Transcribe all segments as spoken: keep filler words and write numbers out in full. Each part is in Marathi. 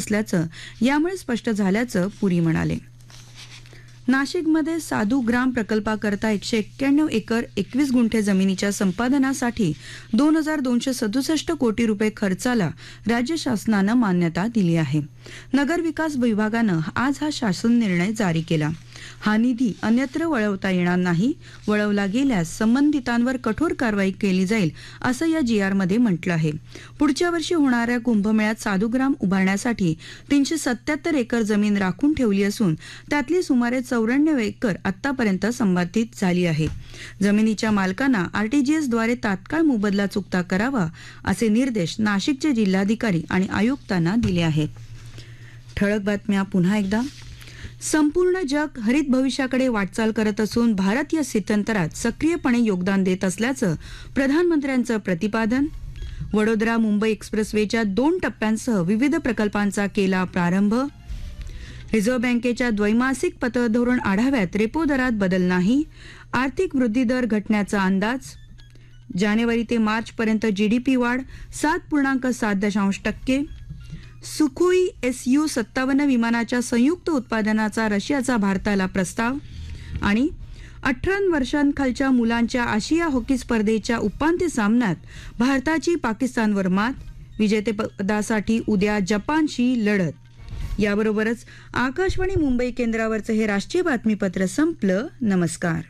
असल्याचं यामुळे स्पष्ट झाल्याचं पुरी म्हणाले. नाशिकमध्ये साधू ग्राम प्रकल्पाकरता एकशे एक्क्याण्णव एकर एकवीस गुंठे जमिनीच्या संपादनासाठी दोन हजार दोनशे सदुसष्ट कोटी रुपये खर्चाला राज्य शासनानं मान्यता दिली आहे. नगरविकास विभागानं आज हा शासन निर्णय जारी केला. हा निधी अन्यत्र वळवता येणार नाही. वळवला गेल्यास संबंधितांवर कठोर कारवाई केली जाईल असं या जी आरमध्ये म्हटलं आहे. पुढच्या वर्षी होणाऱ्या कुंभमेळ्यात साधुग्राम उभारण्यासाठी तीनशे सत्याहत्तर एकर जमीन राखून ठेवली असून त्यातली सुमारे चौऱ्याण्णव एकर आतापर्यंत संपादित झाली आहे. जमिनीच्या मालकांना आरटीजीएसद्वारे तात्काळ मोबदला चुकता करावा असे निर्देश नाशिकचे जिल्हाधिकारी आणि आयुक्तांना दिले आहेत. ठळक बातम्या पुन्हा एकदा. संपूर्ण जग हरित भविष्याकडे वाटचाल करत असून भारत या स्थित्यंतरात सक्रियपणे योगदान देत असल्याचं प्रधानमंत्र्यांचं प्रतिपादन. वडोदरा मुंबई एक्सप्रेसवेच्या दोन टप्प्यांसह विविध प्रकल्पांचा केला प्रारंभ. रिझर्व्ह बँकेच्या द्वैमासिक पतधोरण आढाव्यात रेपो दरात बदल नाही. आर्थिक वृद्धी दर घटण्याचा अंदाज. जानेवारी ते मार्च पर्यंत जीडीपी वाढ सात पूर्णांक सात दशांश टक्के. सुखोई एस यू सत्तावन्न विमानाच्या संयुक्त उत्पादनाचा रशियाचा भारताला प्रस्ताव. आणि अठरा वर्षांखालच्या मुलांच्या आशिया हॉकी स्पर्धेच्या उपांत्य सामन्यात भारताची पाकिस्तानवर मात. विजेतेपदासाठी उद्या जपानशी लढत. याबरोबरच आकाशवाणी मुंबई केंद्रावरचं हे राष्ट्रीय बातमीपत्र संपलं. नमस्कार.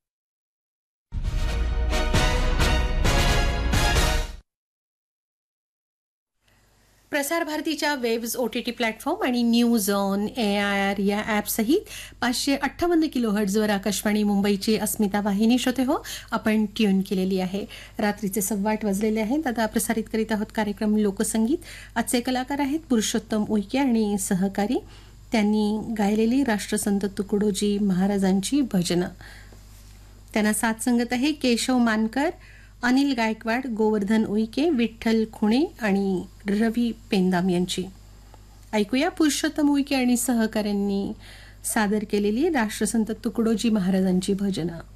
प्रसार भारतीच्या वेव्स ओटीटी प्लॅटफॉर्म आणि news on A I R या ॲपसहित पाचशे अठ्ठावन्न किलो हर्ट्झवर आकाशवाणी मुंबईची अस्मिता वाहिनी श्रोते हो आपण ट्यून केलेली आहे. रात्रीचे सव्वा आठ वाजलेले आहेत. आता प्रसारित करीत आहोत कार्यक्रम लोकसंगीत. आजचे कलाकार आहेत पुरुषोत्तम उईके आणि सहकारी. त्यांनी गायलेली राष्ट्रसंत तुकडोजी महाराजांची भजनं. त्यांना साथ संगत आहे केशव मानकर, अनिल गायकवाड, गोवर्धन उईके, विठ्ठल खुणे आणि रवी पेंदाम यांची. ऐकूया पुरुषोत्तम उईके आणि सहकाऱ्यांनी सादर केलेली राष्ट्रसंत तुकडोजी महाराजांची भजनं.